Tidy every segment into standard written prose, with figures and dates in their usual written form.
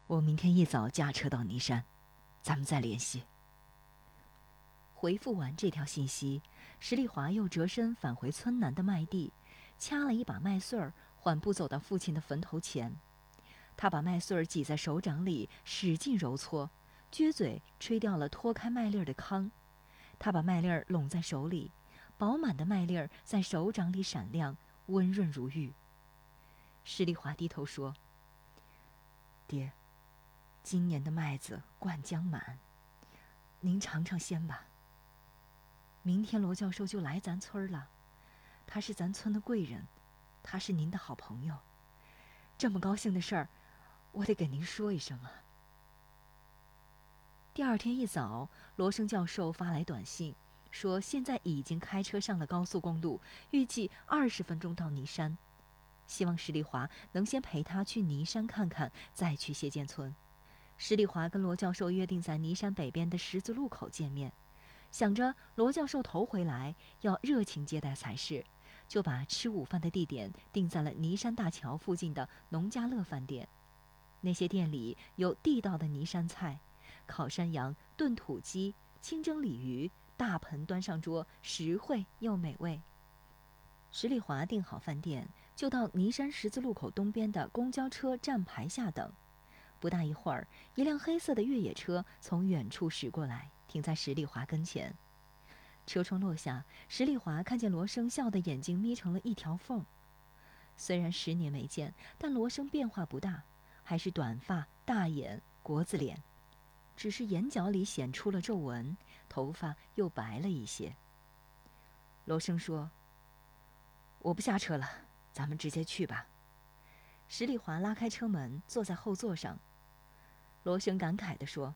我明天一早驾车到尼山，咱们再联系。回复完这条信息，石丽华又折身返回村南的麦地，掐了一把麦穗儿，缓步走到父亲的坟头前。他把麦穗儿挤在手掌里，使劲揉搓，撅嘴吹掉了脱开麦粒儿的糠。他把麦粒儿拢在手里，饱满的麦粒儿在手掌里闪亮，温润如玉。石丽华低头说：“爹，今年的麦子灌浆满，您尝尝鲜吧。明天罗教授就来咱村了，他是咱村的贵人，他是您的好朋友。这么高兴的事儿，我得给您说一声啊。”第二天一早，罗生教授发来短信，说现在已经开车上了高速公路，预计20分钟到尼山，希望石丽华能先陪他去尼山看看，再去谢剑村。石丽华跟罗教授约定在尼山北边的十字路口见面，想着罗教授头回来要热情接待才是，就把吃午饭的地点定在了尼山大桥附近的农家乐饭店。那些店里有地道的尼山菜，烤山羊、炖土鸡、清蒸鲤鱼，大盆端上桌，实惠又美味。石丽华订好饭店，就到尼山十字路口东边的公交车站牌下等。不大一会儿，一辆黑色的越野车从远处驶过来，停在石丽华跟前。车窗落下，石丽华看见罗生笑得眼睛眯成了一条缝。虽然10年没见，但罗生变化不大，还是短发、大眼、国字脸，只是眼角里显出了皱纹，头发又白了一些。罗生说：“我不下车了，咱们直接去吧。”石丽华拉开车门，坐在后座上。罗生感慨地说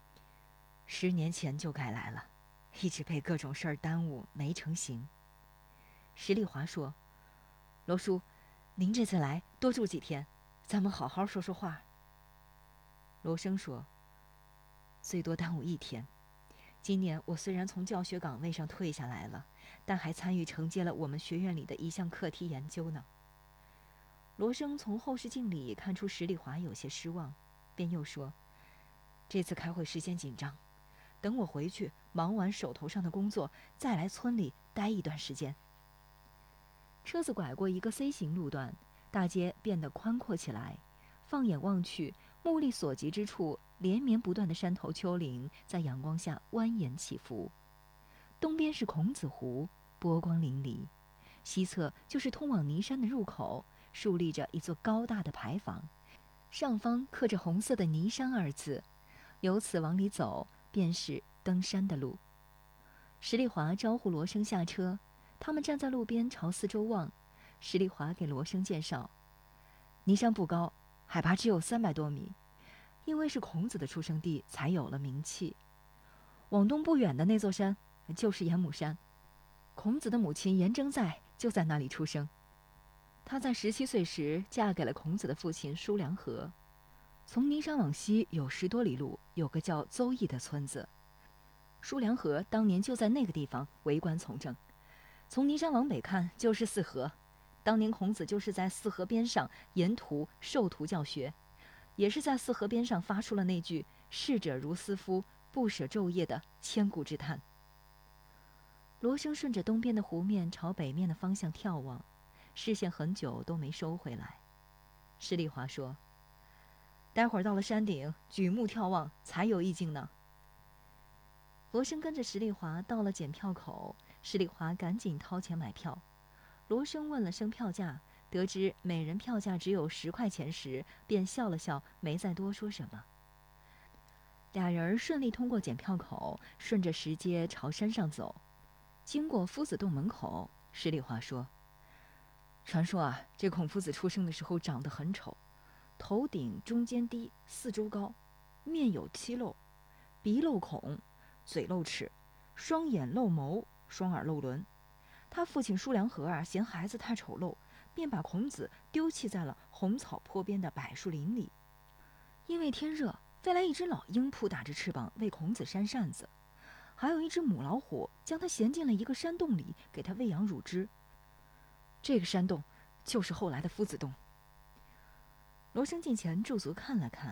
：“10年前就该来了，一直被各种事儿耽误，没成行。”石丽华说：“罗叔，您这次来多住几天，咱们好好说说话。”罗生说：“最多耽误1天。今年我虽然从教学岗位上退下来了，但还参与承接了我们学院里的一项课题研究呢。”罗生从后视镜里看出石丽华有些失望，便又说：“这次开会时间紧张，等我回去忙完手头上的工作，再来村里待一段时间。”车子拐过一个 C 型路段，大街变得宽阔起来。放眼望去，目力所及之处，连绵不断的山头丘陵在阳光下蜿蜒起伏。东边是孔子湖，波光粼粼；西侧就是通往尼山的入口，竖立着一座高大的牌坊，上方刻着红色的尼山2字。由此往里走，便是登山的路。石丽华招呼罗生下车，他们站在路边朝四周望。石丽华给罗生介绍：“尼山不高，海拔只有300多米，因为是孔子的出生地，才有了名气。往东不远的那座山就是严母山，孔子的母亲颜征在就在那里出生。她在17岁时嫁给了孔子的父亲叔梁纥。从尼山往西有10多里路，有个叫邹邑的村子，叔梁纥当年就在那个地方为官从政。从尼山往北看就是泗河，当年孔子就是在泗河边上沿途授徒教学，也是在泗河边上发出了那句‘逝者如斯夫，不舍昼夜’的千古之叹。”罗生顺着东边的湖面朝北面的方向眺望，视线很久都没收回来。石丽华说：“待会儿到了山顶，举目眺望才有意境呢。”罗生跟着石丽华到了检票口，石丽华赶紧掏钱买票。罗生问了声票价，得知每人票价只有10块钱时，便笑了笑，没再多说什么。俩人顺利通过检票口，顺着石阶朝山上走。经过夫子洞门口，石丽华说：“传说啊，这孔夫子出生的时候长得很丑，头顶中间低，四周高，面有7漏，鼻漏孔，嘴漏齿，双眼漏眸，双耳漏轮。他父亲叔梁纥嫌孩子太丑陋，便把孔子丢弃在了红草坡边的柏树林里。因为天热，飞来一只老鹰，扑打着翅膀为孔子扇扇子，还有一只母老虎将他衔进了一个山洞里，给他喂养乳汁。这个山洞就是后来的夫子洞。”罗生近前驻足看了看，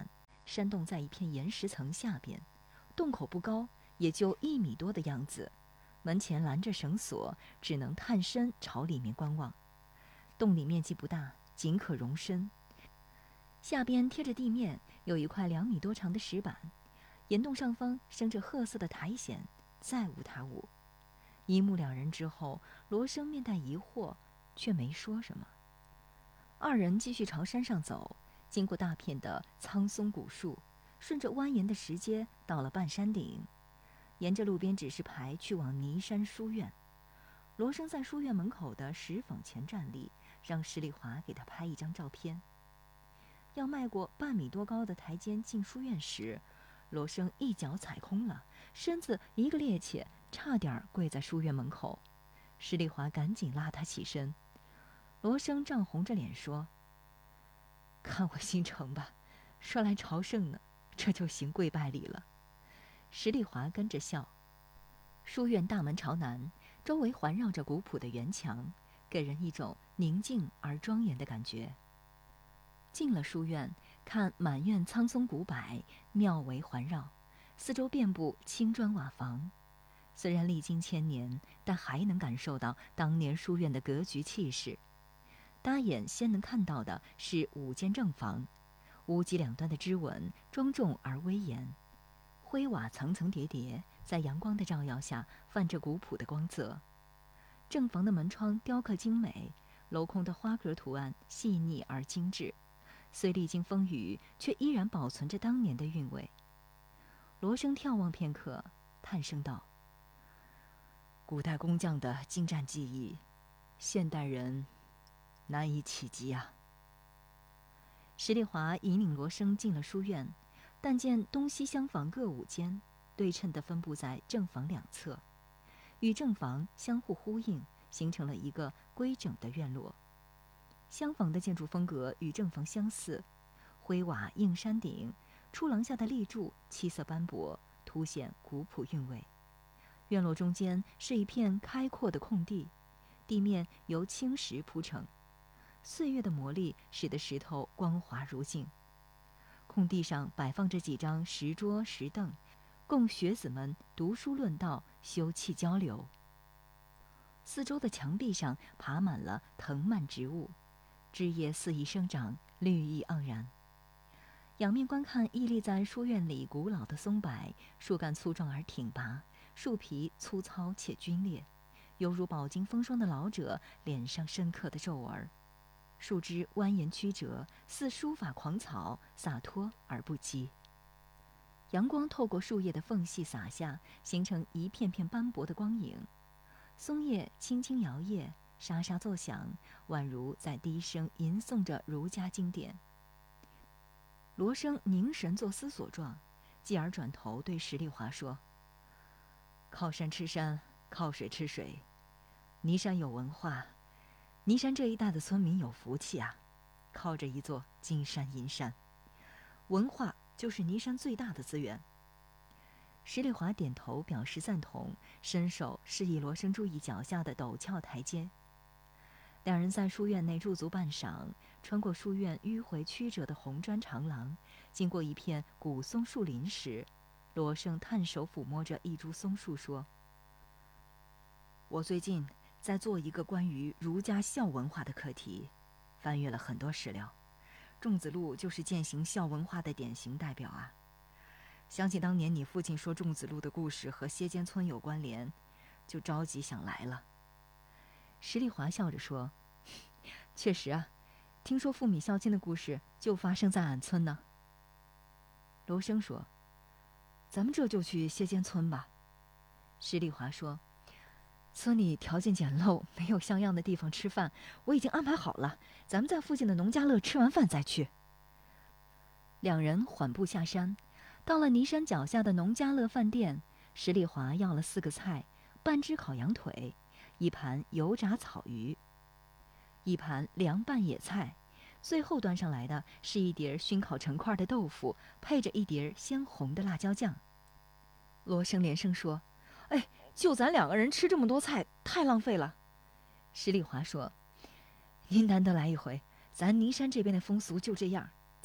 山洞在一片岩石层下边，洞口不高，也就1米多的样子。门前拦着绳索，只能探身朝里面观望。洞里面积不大，仅可容身。下边贴着地面有一块2米多长的石板，岩洞上方生着褐色的苔藓，再无他物。一目了然之后，罗生面带疑惑，却没说什么。二人继续朝山上走，经过大片的苍松古树，顺着蜿蜒的石阶到了半山顶，沿着路边指示牌去往尼山书院。罗生在书院门口的石坊前站立，让石丽华给他拍一张照片。要迈过半米多高的台阶进书院时，罗生一脚踩空了，身子一个趔趄，差点跪在书院门口。石丽华赶紧拉他起身。罗生涨红着脸说：“看我心诚吧，说来朝圣呢，这就行跪拜礼了。”石丽华跟着笑。书院大门朝南，周围环绕着古朴的圆墙，给人一种宁静而庄严的感觉。进了书院，看满院苍松古柏，庙围环绕，四周遍布青砖瓦房。虽然历经千年，但还能感受到当年书院的格局气势。搭眼先能看到的是5间正房，屋脊两端的支纹庄重而威严，灰瓦层层叠叠，在阳光的照耀下泛着古朴的光泽。正房的门窗雕刻精美，镂空的花格图案细腻而精致，虽历经风雨，却依然保存着当年的韵味。罗生眺望片刻，叹声道：“古代工匠的精湛技艺，现代人难以企及啊。”石丽华引领罗生进了书院，但见东西厢房各5间，对称地分布在正房两侧，与正房相互呼应，形成了一个规整的院落。厢房的建筑风格与正房相似，灰瓦硬山顶，出廊下的立柱七色斑驳，凸显古朴韵味。院落中间是一片开阔的空地，地面由青石铺成，岁月的磨砺使得石头光滑如镜。空地上摆放着几张石桌石凳，供学子们读书论道、休憩交流。四周的墙壁上爬满了藤蔓植物，枝叶肆意生长，绿意盎然。仰面观看屹立在书院里古老的松柏，树干粗壮而挺拔，树皮粗糙且皲裂，犹如饱经风霜的老者脸上深刻的皱纹。树枝蜿蜒曲折，似书法狂草，洒脱而不羁。阳光透过树叶的缝隙洒下，形成一片片斑驳的光影。松叶轻轻摇曳，沙沙作响，宛如在低声吟诵着儒家经典。罗生凝神作思索状，继而转头对石丽华说：“靠山吃山，靠水吃水，尼山有文化，尼山这一带的村民有福气啊，靠着一座金山银山，文化就是尼山最大的资源。”石丽华点头表示赞同，伸手示意罗生注意脚下的陡峭台阶。两人在书院内驻足半晌，穿过书院迂回曲折的红砖长廊，经过一片古松树林时，罗生探手抚摸着一株松树说：“我最近在做一个关于儒家孝文化的课题，翻阅了很多史料，仲子路就是践行孝文化的典型代表啊。想起当年你父亲说仲子路的故事和歇间村有关联，就着急想来了。”石丽华笑着说：“确实啊，听说父米孝亲的故事就发生在俺村呢。”罗生说：“咱们这就去歇间村吧。”石丽华说：“村里条件简陋，没有像样的地方吃饭，我已经安排好了，咱们在附近的农家乐吃完饭再去。”两人缓步下山，到了尼山脚下的农家乐饭店，石丽华要了4个菜，半只烤羊腿，一盘油炸草鱼，一盘凉拌野菜，最后端上来的是一碟熏烤成块的豆腐，配着一碟鲜红的辣椒酱。罗生连声说：“哎，就咱2个人吃这么多菜，太浪费了。”石丽华说：“您难得来一回，咱尼山这边的风俗就这样，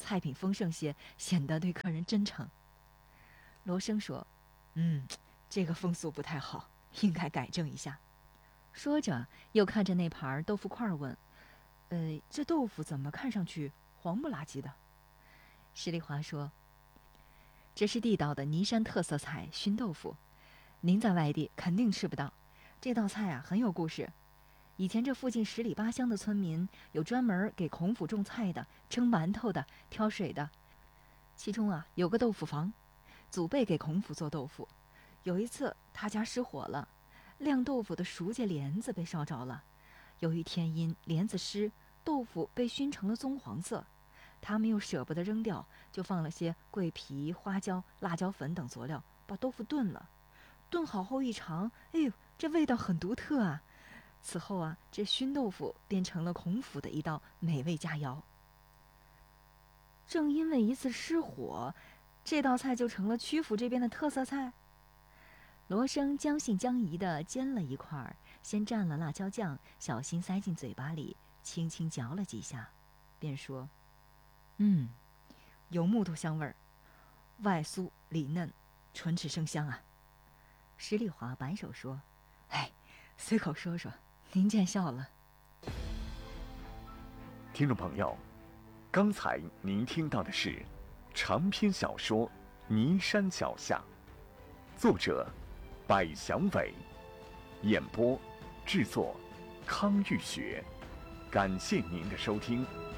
菜品丰盛些，显得对客人真诚。罗生说：“这个风俗不太好，应该改正一下。”说着，又看着那盘豆腐块问：“这豆腐怎么看上去黄不拉几的？”石丽华说：“这是地道的尼山特色菜熏豆腐，您在外地肯定吃不到。这道菜啊很有故事。以前这附近10里8乡的村民有专门给孔府种菜的、蒸馒头的、挑水的，其中啊有个豆腐房，祖辈给孔府做豆腐。有一次他家失火了，晾豆腐的熟秸帘子被烧着了。由于天阴，帘子湿，豆腐被熏成了棕黄色。他们又舍不得扔掉，就放了些桂皮、花椒、辣椒粉等佐料，把豆腐炖了。炖好后一尝，哎呦，这味道很独特啊！此后啊，这熏豆腐变成了孔府的一道美味佳肴。正因为一次失火，这道菜就成了曲阜这边的特色菜。罗生将信将疑地煎了一块，先蘸了辣椒酱，小心塞进嘴巴里，轻轻嚼了几下，便说：“有木头香味儿，外酥里嫩，唇齿生香啊。”石丽华摆手说：“随口说说，您见笑了。” 听众朋友，刚才您听到的是长篇小说《尼山脚下》，作者百祥伟，演播制作康玉学。感谢您的收听。